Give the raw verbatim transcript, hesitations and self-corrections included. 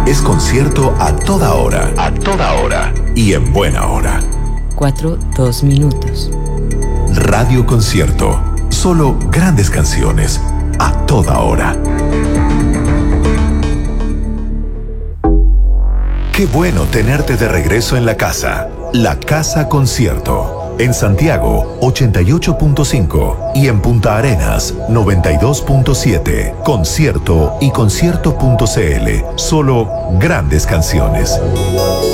es concierto a toda hora. A toda hora. Y en buena hora. Cuatro, dos minutos. Radio Concierto. Solo grandes canciones. A toda hora. Qué bueno tenerte de regreso en la casa. La Casa Concierto. En Santiago, ochenta y ocho punto cinco. Y en Punta Arenas, noventa y dos punto siete. Concierto y concierto punto c l. Solo grandes canciones.